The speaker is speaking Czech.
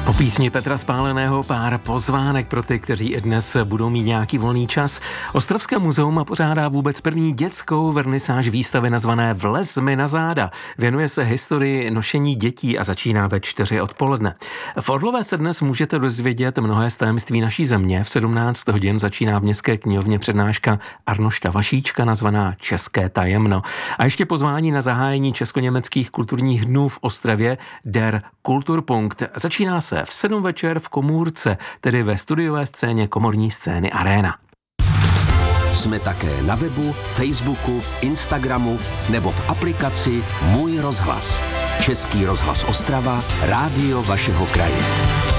Po písni Petra Spáleného pár pozvánek pro ty, kteří i dnes budou mít nějaký volný čas. Ostravské muzeum pořádá vůbec první dětskou vernisáž výstavy nazvané Vlez mi na záda. Věnuje se historii nošení dětí a začíná ve 4 odpoledne. V Orlové se dnes můžete dozvědět mnohé z tajemství naší země. V 17 hodin začíná v Městské knihovně přednáška Arnošta Vašíčka nazvaná České tajemno. A ještě pozvání na zahájení česko-německých kulturních dnů v Ostravě Der Kulturpunkt. Začíná se v 7 večer v Komůrce, tedy ve studiové scéně Komorní scény Arena. Jsme také na webu, Facebooku, Instagramu nebo v aplikaci Můj rozhlas. Český rozhlas Ostrava, rádio vašeho kraje.